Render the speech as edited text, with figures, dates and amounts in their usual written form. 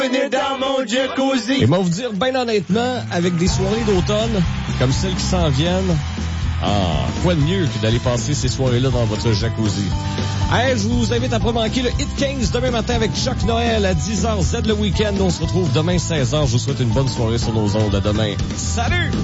dans mon jacuzzi. Et moi, vous dire, ben honnêtement, avec des soirées d'automne, comme celles qui s'en viennent, quoi de mieux que d'aller passer ces soirées-là dans votre jacuzzi. Hey, je vous invite à pas manquer le Hit 15 demain matin avec Chuck Noël à 10h, Z le week-end. On se retrouve demain 16h. Je vous souhaite une bonne soirée sur nos ondes. À demain. Salut!